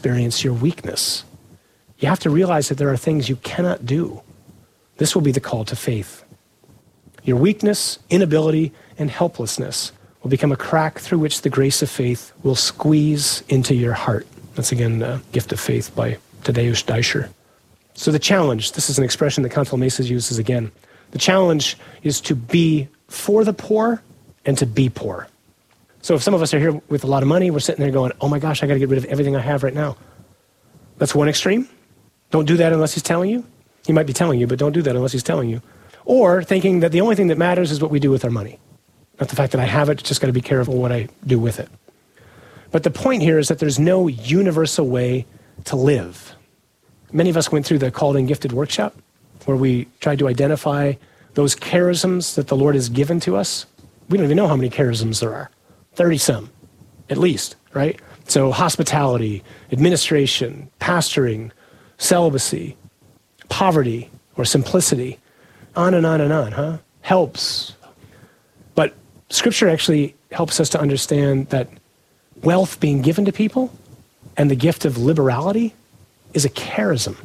experience your weakness. You have to realize that there are things you cannot do. This will be the call to faith. Your weakness, inability, and helplessness will become a crack through which the grace of faith will squeeze into your heart. That's again the Gift of Faith by Tadeusz Deischer. So the challenge, this is an expression that Cantalamessa uses again. The challenge is to be for the poor and to be poor. So if some of us are here with a lot of money, we're sitting there going, oh my gosh, I got to get rid of everything I have right now. That's one extreme. Don't do that unless he's telling you. He might be telling you, but don't do that unless he's telling you. Or thinking that the only thing that matters is what we do with our money. Not the fact that I have it, just got to be careful what I do with it. But the point here is that there's no universal way to live. Many of us went through the Called and Gifted workshop, where we tried to identify those charisms that the Lord has given to us. We don't even know how many charisms there are. 30-some, at least, right? So hospitality, administration, pastoring, celibacy, poverty or simplicity, on and on and on, huh? Helps. But Scripture actually helps us to understand that wealth being given to people and the gift of liberality is a charism.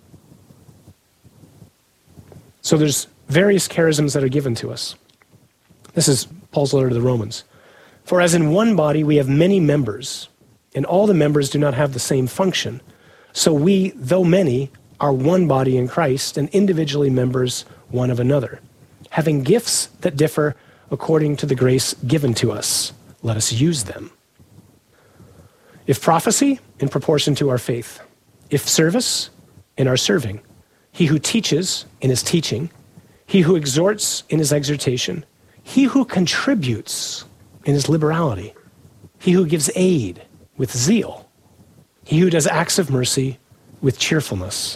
So there's various charisms that are given to us. This is Paul's letter to the Romans. For as in one body we have many members, and all the members do not have the same function, so we, though many, are one body in Christ and individually members one of another, having gifts that differ according to the grace given to us. Let us use them. If prophecy, in proportion to our faith. If service, in our serving. He who teaches, in his teaching. He who exhorts, in his exhortation. He who contributes, in his liberality. He who gives aid, with zeal. He who does acts of mercy, with cheerfulness.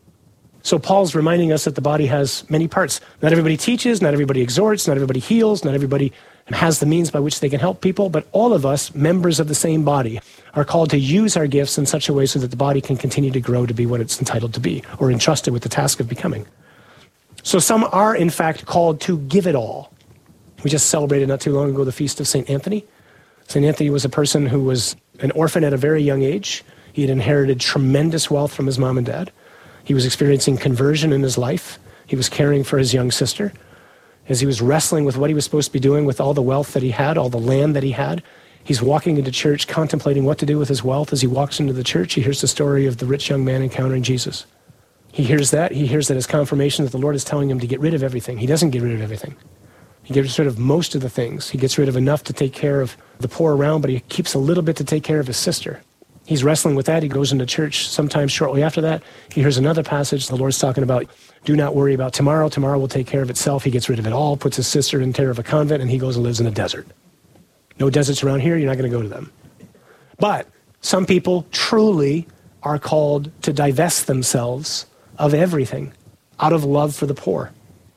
So Paul's reminding us that the body has many parts. Not everybody teaches, not everybody exhorts, not everybody heals, not everybody has the means by which they can help people, but all of us, members of the same body, are called to use our gifts in such a way so that the body can continue to grow to be what it's entitled to be, or entrusted with the task of becoming. So some are, in fact, called to give it all. We just celebrated not too long ago the feast of St. Anthony. St. Anthony was a person who was an orphan at a very young age. He had inherited tremendous wealth from his mom and dad. He was experiencing conversion in his life. He was caring for his young sister. As he was wrestling with what he was supposed to be doing with all the wealth that he had, all the land that he had, he's walking into church contemplating what to do with his wealth. As he walks into the church, he hears the story of the rich young man encountering Jesus. He hears that as confirmation that the Lord is telling him to get rid of everything. He doesn't get rid of everything. He gets rid of most of the things. He gets rid of enough to take care of the poor around, but he keeps a little bit to take care of his sister. He's wrestling with that. He goes into church sometime shortly after that. He hears another passage. The Lord's talking about, do not worry about tomorrow. Tomorrow will take care of itself. He gets rid of it all, puts his sister in care of a convent, and he goes and lives in a desert. No deserts around here. You're not going to go to them. But some people truly are called to divest themselves of everything out of love for the poor.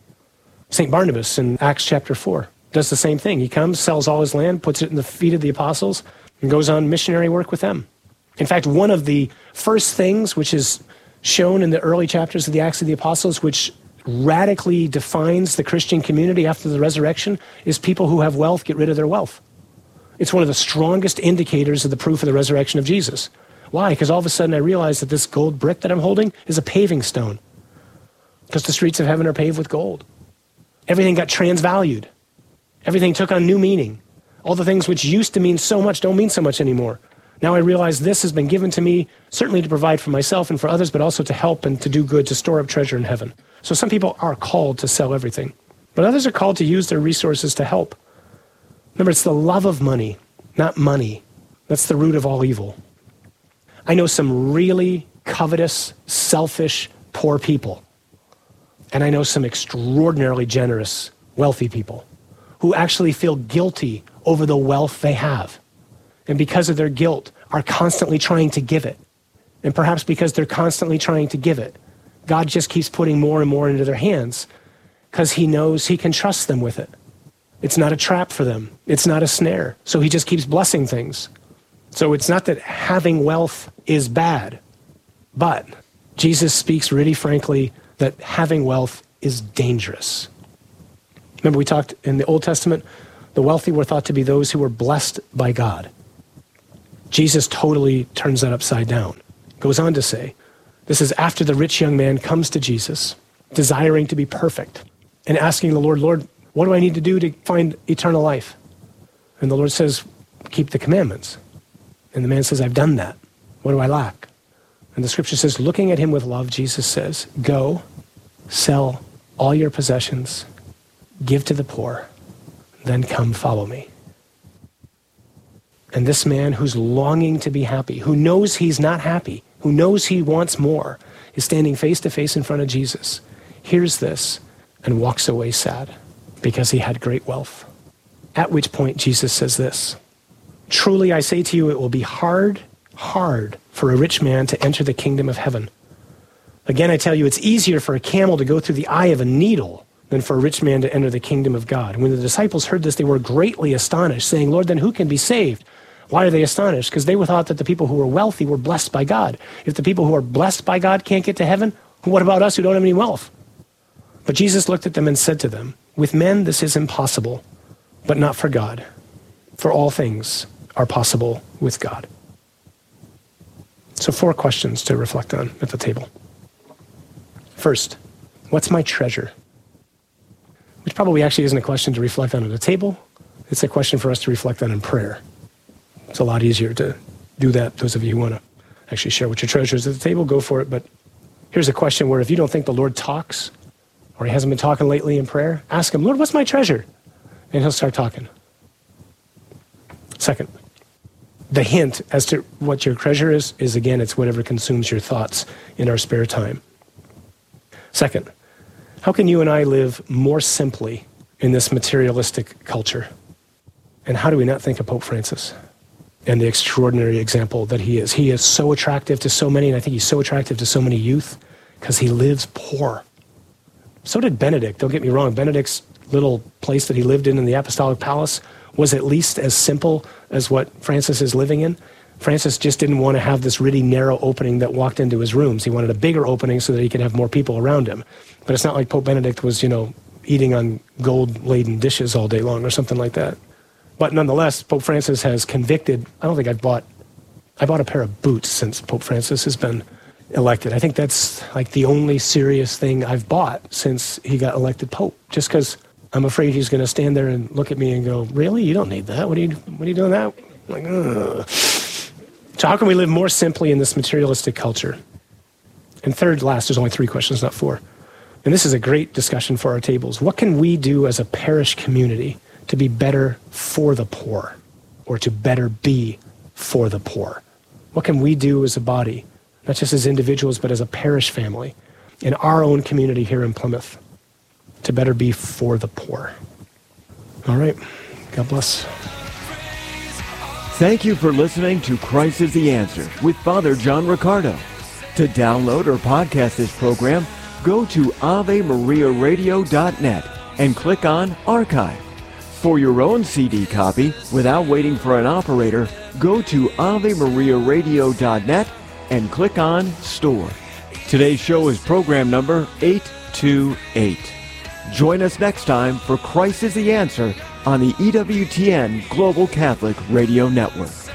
St. Barnabas in Acts chapter 4 does the same thing. He comes, sells all his land, puts it in the feet of the apostles, and goes on missionary work with them. In fact, one of the first things which is shown in the early chapters of the Acts of the Apostles, which radically defines the Christian community after the resurrection, is people who have wealth get rid of their wealth. It's one of the strongest indicators of the proof of the resurrection of Jesus. Why? Because all of a sudden I realize that this gold brick that I'm holding is a paving stone. Because the streets of heaven are paved with gold. Everything got transvalued. Everything took on new meaning. All the things which used to mean so much don't mean so much anymore. Now I realize this has been given to me, certainly to provide for myself and for others, but also to help and to do good, to store up treasure in heaven. So some people are called to sell everything, but others are called to use their resources to help. Remember, it's the love of money, not money. That's the root of all evil. I know some really covetous, selfish, poor people. And I know some extraordinarily generous, wealthy people who actually feel guilty over the wealth they have. And because of their guilt, are constantly trying to give it. And perhaps because they're constantly trying to give it, God just keeps putting more and more into their hands because he knows he can trust them with it. It's not a trap for them. It's not a snare. So he just keeps blessing things. So it's not that having wealth is bad, but Jesus speaks really frankly that having wealth is dangerous. Remember we talked in the Old Testament, the wealthy were thought to be those who were blessed by God. Jesus totally turns that upside down. Goes on to say, this is after the rich young man comes to Jesus, desiring to be perfect, and asking the Lord, Lord, what do I need to do to find eternal life? And the Lord says, keep the commandments. And the man says, I've done that. What do I lack? And the scripture says, looking at him with love, Jesus says, go, sell all your possessions, give to the poor, then come follow me. And this man who's longing to be happy, who knows he's not happy, who knows he wants more, is standing face to face in front of Jesus, hears this, and walks away sad because he had great wealth. At which point Jesus says this, truly I say to you, it will be hard for a rich man to enter the kingdom of heaven. Again, I tell you, it's easier for a camel to go through the eye of a needle than for a rich man to enter the kingdom of God. And when the disciples heard this, they were greatly astonished, saying, Lord, then who can be saved? Why are they astonished? Because they thought that the people who were wealthy were blessed by God. If the people who are blessed by God can't get to heaven, what about us who don't have any wealth? But Jesus looked at them and said to them, with men this is impossible, but not for God. For all things are possible with God. So 4 questions to reflect on at the table. First, what's my treasure? Which probably actually isn't a question to reflect on at a table. It's a question for us to reflect on in prayer. It's a lot easier to do that. Those of you who want to actually share what your treasure is at the table, go for it. But here's a question where if you don't think the Lord talks, or he hasn't been talking lately in prayer, ask him, Lord, what's my treasure? And he'll start talking. Second, the hint as to what your treasure is again, it's whatever consumes your thoughts in our spare time. Second, how can you and I live more simply in this materialistic culture? And how do we not think of Pope Francis and the extraordinary example that he is? He is so attractive to so many, and I think he's so attractive to so many youth because he lives poor. So did Benedict. Don't get me wrong. Benedict's little place that he lived in the Apostolic Palace was at least as simple as what Francis is living in. Francis just didn't want to have this really narrow opening that walked into his rooms. He wanted a bigger opening so that he could have more people around him. But it's not like Pope Benedict was, eating on gold-laden dishes all day long or something like that. But nonetheless, Pope Francis has convicted, I bought a pair of boots since Pope Francis has been elected. I think that's like the only serious thing I've bought since he got elected Pope, just because I'm afraid he's going to stand there and look at me and go, really? You don't need that. What are you doing that? I'm like, ugh. So how can we live more simply in this materialistic culture? And third, last, there's only 3 questions, not 4. And this is a great discussion for our tables. What can we do as a parish community to be better for the poor, or to better be for the poor? What can we do as a body, not just as individuals, but as a parish family in our own community here in Plymouth to better be for the poor? All right. God bless. Thank you for listening to Christ is the Answer with Father John Riccardo. To download or podcast this program, go to AveMariaRadio.net and click on Archive. For your own CD copy, without waiting for an operator, go to AveMariaRadio.net and click on Store. Today's show is program number 828. Join us next time for Christ is the Answer on the EWTN Global Catholic Radio Network.